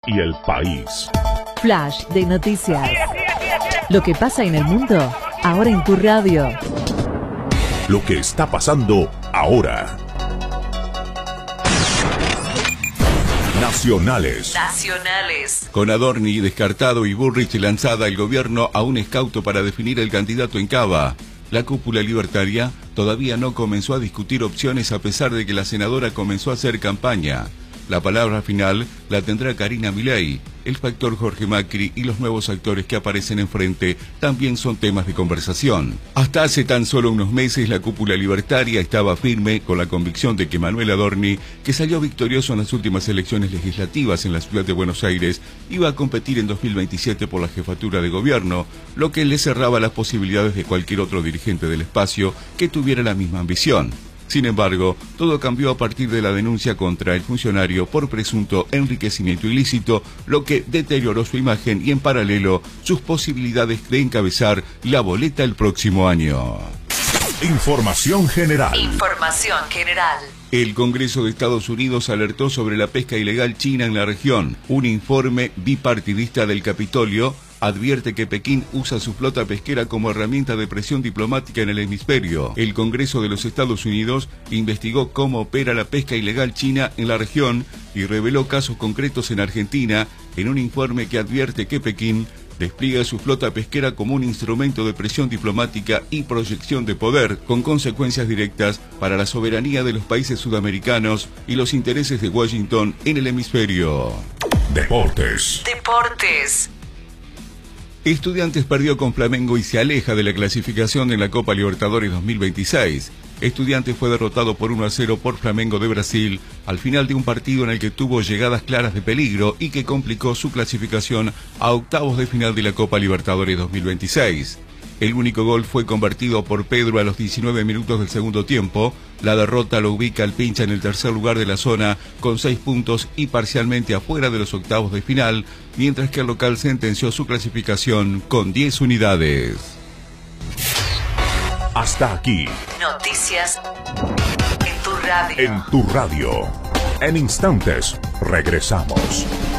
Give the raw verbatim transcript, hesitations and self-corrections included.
y el país. Flash de noticias. Lo que pasa en el mundo, ahora en tu radio. Lo que está pasando ahora. Nacionales. Nacionales. Con Adorni descartado y Bullrich lanzada el gobierno a un escauto para definir el candidato en Cava. La cúpula libertaria todavía no comenzó a discutir opciones a pesar de que la senadora comenzó a hacer campaña. La palabra final la tendrá Karina Milei. El factor Jorge Macri y los nuevos actores que aparecen enfrente también son temas de conversación. Hasta hace tan solo unos meses la cúpula libertaria estaba firme con la convicción de que Manuel Adorni, que salió victorioso en las últimas elecciones legislativas en la ciudad de Buenos Aires, iba a competir en dos mil veintisiete por la jefatura de gobierno, lo que le cerraba las posibilidades de cualquier otro dirigente del espacio que tuviera la misma ambición. Sin embargo, todo cambió a partir de la denuncia contra el funcionario por presunto enriquecimiento ilícito, lo que deterioró su imagen y en paralelo sus posibilidades de encabezar la boleta el próximo año. Información general. Información general. El Congreso de Estados Unidos alertó sobre la pesca ilegal china en la región. Un informe bipartidista del Capitolio advierte que Pekín usa su flota pesquera como herramienta de presión diplomática en el hemisferio. El Congreso de los Estados Unidos investigó cómo opera la pesca ilegal china en la región y reveló casos concretos en Argentina en un informe que advierte que Pekín despliega su flota pesquera como un instrumento de presión diplomática y proyección de poder, con consecuencias directas para la soberanía de los países sudamericanos y los intereses de Washington en el hemisferio. Deportes. Deportes. Estudiantes perdió con Flamengo y se aleja de la clasificación en la Copa Libertadores dos mil veintiséis. Estudiantes fue derrotado por uno a cero por Flamengo de Brasil al final de un partido en el que tuvo llegadas claras de peligro y que complicó su clasificación a octavos de final de la Copa Libertadores dos mil veintiséis. El único gol fue convertido por Pedro a los diecinueve minutos del segundo tiempo. La derrota lo ubica al pincha en el tercer lugar de la zona con seis puntos y parcialmente afuera de los octavos de final, mientras que el local sentenció su clasificación con diez unidades. Hasta aquí. Noticias en tu radio. En tu radio. En instantes regresamos.